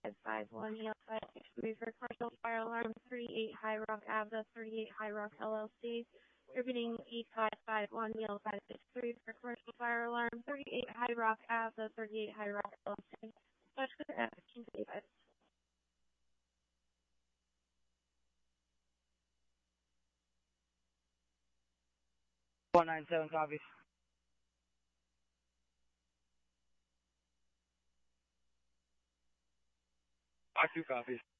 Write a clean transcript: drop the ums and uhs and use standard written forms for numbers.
551 Yale 563 for commercial fire alarm 38 High Rock Ave, 38 High Rock LLC. Repeating 8551 Yale 563 for commercial fire alarm 38 High Rock Ave, 38 High Rock LLC. Much clear at 1555. 197 copies. 2 copies.